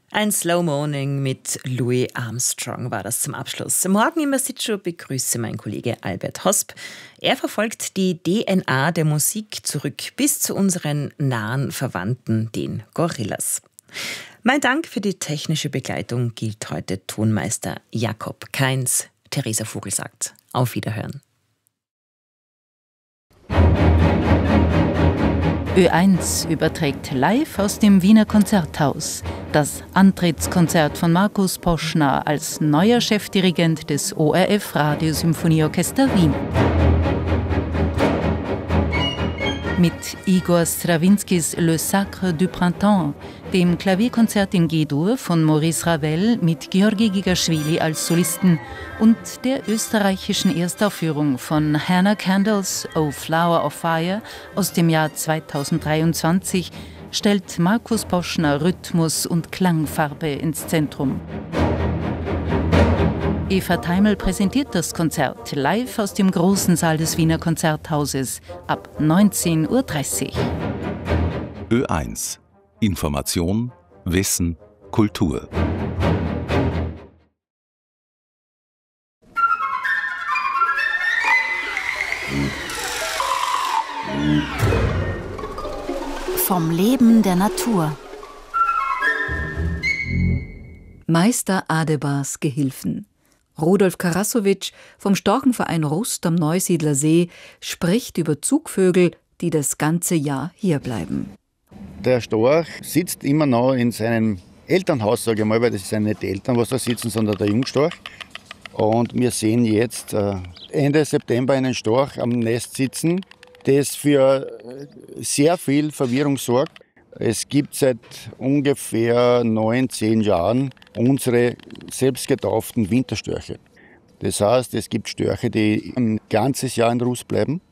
Ein Slow Morning mit Louis Armstrong war das zum Abschluss. Morgen im Studio begrüße mein Kollege Albert Hosp. Er verfolgt die DNA der Musik zurück bis zu unseren nahen Verwandten, den Gorillas. Mein Dank für die technische Begleitung gilt heute Tonmeister Jakob Kainz. Theresa Vogel sagt auf Wiederhören. Ö1 überträgt live aus dem Wiener Konzerthaus das Antrittskonzert von Markus Poschner als neuer Chefdirigent des ORF Radiosymphonieorchester Wien. Mit Igor Strawinskys Le Sacre du Printemps, dem Klavierkonzert in G-Dur von Maurice Ravel mit Georgi Gigaschwili als Solisten und der österreichischen Erstaufführung von Hannah Candles O Flower of Fire aus dem Jahr 2023 stellt Markus Poschner Rhythmus und Klangfarbe ins Zentrum. Eva Teimel präsentiert das Konzert live aus dem großen Saal des Wiener Konzerthauses ab 19:30 Uhr. Ö1 Information, Wissen, Kultur. Vom Leben der Natur. Meister Adebars Gehilfen. Rudolf Karasowitsch vom Storchenverein Rust am Neusiedler See spricht über Zugvögel, die das ganze Jahr hierbleiben. Der Storch sitzt immer noch in seinem Elternhaus, sage ich mal, weil das sind nicht die Eltern, was da sitzen, sondern der Jungstorch. Und wir sehen jetzt Ende September einen Storch am Nest sitzen, das für sehr viel Verwirrung sorgt. Es gibt seit ungefähr 9-10 Jahren unsere selbstgetauften Winterstörche. Das heißt, es gibt Störche, die ein ganzes Jahr in Rust bleiben.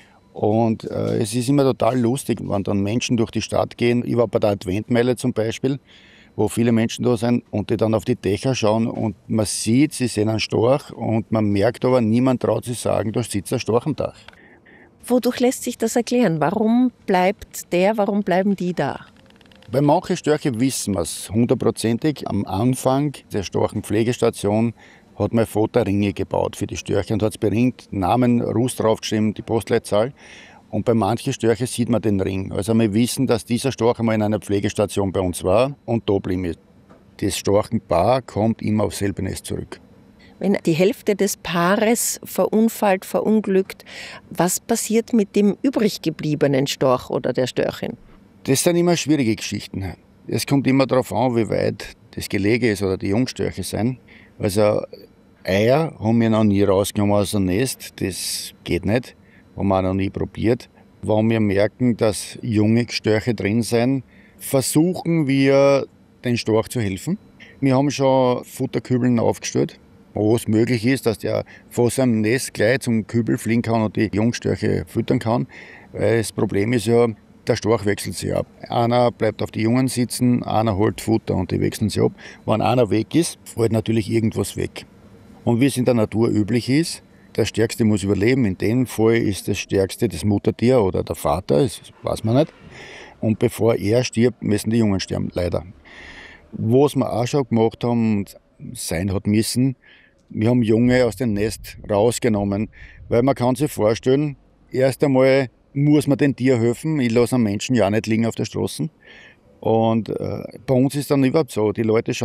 Und es ist immer total lustig, wenn dann Menschen durch die Stadt gehen. Ich war bei der Adventmeile zum Beispiel, wo viele Menschen da sind und die dann auf die Dächer schauen und man sieht, sie sehen einen Storch und man merkt aber, niemand traut sich sagen, da sitzt ein Storch am Dach. Wodurch lässt sich das erklären? Warum bleiben die da? Bei manchen Störche wissen wir es hundertprozentig. Am Anfang der Storchenpflegestation hat mein Vater Ringe gebaut für die Störche und hat es beringt, Namen, Rust draufgeschrieben, die Postleitzahl. Und bei manchen Störchen sieht man den Ring. Also wir wissen, dass dieser Storch einmal in einer Pflegestation bei uns war und da blieb ist. Das Storchenpaar kommt immer aufs selbe Nest zurück. Wenn die Hälfte des Paares verunfallt, verunglückt, was passiert mit dem übrig gebliebenen Storch oder der Störchin? Das sind immer schwierige Geschichten. Es kommt immer darauf an, wie weit das Gelege ist oder die Jungstörche sind. Also Eier haben wir noch nie rausgenommen aus dem Nest, das geht nicht, haben wir auch noch nie probiert. Wenn wir merken, dass junge Störche drin sind, versuchen wir, den Storch zu helfen. Wir haben schon Futterkübeln aufgestellt, wo es möglich ist, dass der von seinem Nest gleich zum Kübel fliegen kann und die Jungstörche füttern kann. Weil das Problem ist ja, der Storch wechselt sich ab. Einer bleibt auf die Jungen sitzen, einer holt Futter und die wechseln sich ab. Wenn einer weg ist, fällt natürlich irgendwas weg. Und wie es in der Natur üblich ist, der Stärkste muss überleben. In dem Fall ist das Stärkste das Muttertier oder der Vater, das weiß man nicht. Und bevor er stirbt, müssen die Jungen sterben, leider. Was wir auch schon gemacht haben und sein hat müssen, wir haben Junge aus dem Nest rausgenommen, weil man kann sich vorstellen, erst einmal muss man den Tier helfen. Ich lasse einen Menschen ja nicht liegen auf der Straße. Und bei uns ist dann überhaupt so, die Leute schauen